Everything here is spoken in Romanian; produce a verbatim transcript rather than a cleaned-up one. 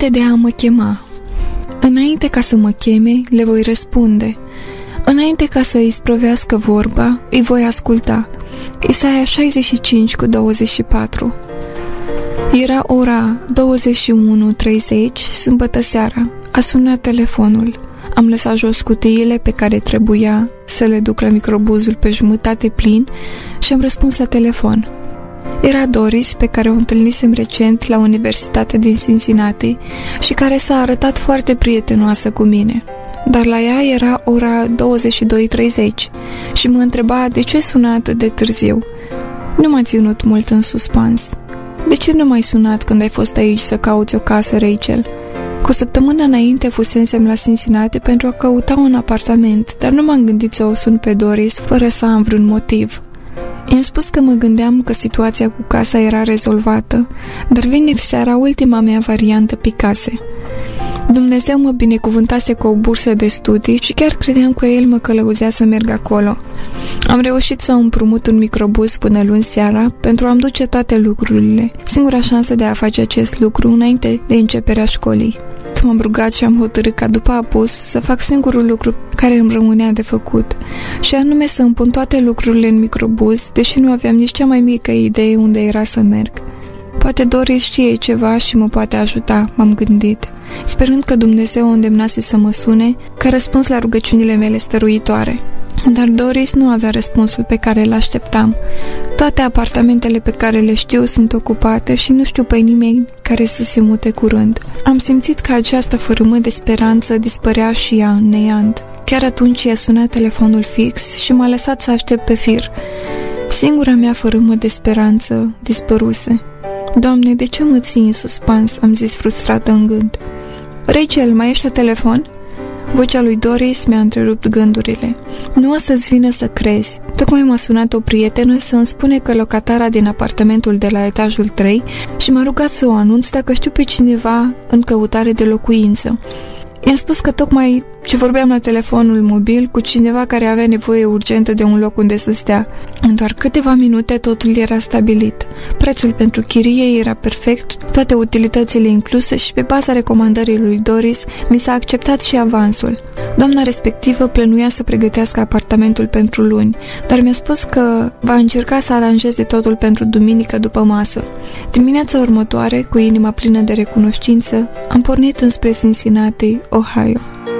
Înainte de a mă chema. Înainte ca să mă cheme, le voi răspunde. Înainte ca să îi sprăvească vorba, îi voi asculta. Isaia șaizeci și cinci cu douăzeci și patru. Era ora douăzeci și unu treizeci, sâmbătă seara. A sunat telefonul. Am lăsat jos cutiile pe care trebuia să le duc la microbuzul pe jumătate plin și am răspuns la telefon. Era Doris, pe care o întâlnisem recent la Universitatea din Cincinnati și care s-a arătat foarte prietenoasă cu mine. Dar la ea era ora douăzeci și doi treizeci și mă întreba de ce suna atât de târziu. Nu m-a ținut mult în suspans. De ce nu m-ai sunat când ai fost aici să cauți o casă, Rachel? Cu o săptămână înainte fusesem la Cincinnati pentru a căuta un apartament, dar nu m-am gândit să o sun pe Doris fără să am vreun motiv. I-am spus că mă gândeam că situația cu casa era rezolvată, dar vineri seara ultima mea variantă picase. Dumnezeu mă binecuvântase cu o bursă de studii și chiar credeam că El mă călăuzea să merg acolo. Am reușit să împrumut un microbuz până luni seara pentru a-mi duce toate lucrurile, singura șansă de a face acest lucru înainte de începerea școlii. M-am rugat și am hotărât ca după apus să fac singurul lucru care îmi rămânea de făcut, și anume să îmi pun toate lucrurile în microbuz, deși nu aveam nici cea mai mică idee unde era să merg. Poate Doris știe ceva și mă poate ajuta, m-am gândit, sperând că Dumnezeu o îndemnase să mă sune ca răspuns la rugăciunile mele stăruitoare. Dar Doris nu avea răspunsul pe care îl așteptam. Toate apartamentele pe care le știu sunt ocupate și nu știu pe nimeni care să se mute curând. Am simțit că această fărâmă de speranță dispărea și ea în neant. Chiar atunci i-a sunat telefonul fix și m-a lăsat să aștept pe fir. Singura mea fărâmă de speranță dispăruse. Doamne, de ce mă ții în suspans? Am zis frustrată în gând. Rachel, mai ești la telefon? Vocea lui Doris mi-a întrerupt gândurile. Nu o să-ți vină să crezi. Tocmai m-a sunat o prietenă să îmi spune că locatara din apartamentul de la etajul trei și m-a rugat să o anunț dacă știu pe cineva în căutare de locuință. I-am spus că tocmai ce vorbeam la telefonul mobil cu cineva care avea nevoie urgentă de un loc unde să stea. În doar câteva minute totul era stabilit. Prețul pentru chirie era perfect, toate utilitățile incluse și pe baza recomandării lui Doris mi s-a acceptat și avansul. Doamna respectivă plănuia să pregătească apartamentul pentru luni, dar mi-a spus că va încerca să aranjeze totul pentru duminică după masă. Dimineața următoare, cu inima plină de recunoștință, am pornit înspre Cincinnati, Ohio.